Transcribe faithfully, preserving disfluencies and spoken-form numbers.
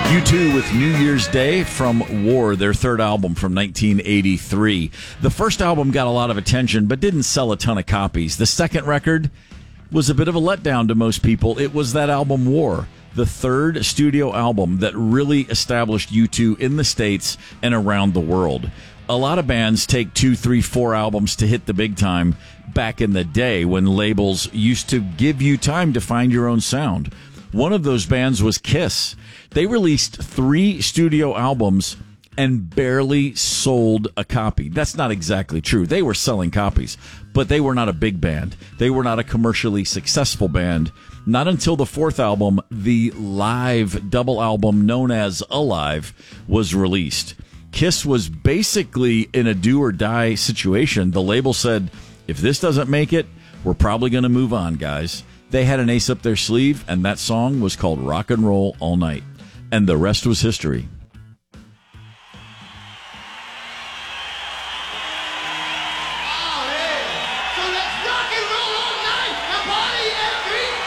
U two with New Year's Day from War, their third album from nineteen eighty-three. The first album got a lot of attention, but didn't sell a ton of copies. The second record was a bit of a letdown to most people. It was that album War, the third studio album that really established U two in the States and around the world. A lot of bands take two, three, four albums to hit the big time back in the day when labels used to give you time to find your own sound. One of those bands was Kiss. They released three studio albums and barely sold a copy. That's not exactly true. They were selling copies, but they were not a big band. They were not a commercially successful band. Not until the fourth album, the live double album known as Alive, was released. Kiss was basically in a do-or-die situation. The label said, if this doesn't make it, we're probably going to move on, guys. They had an ace up their sleeve, and that song was called Rock and Roll All Night. And the rest was history.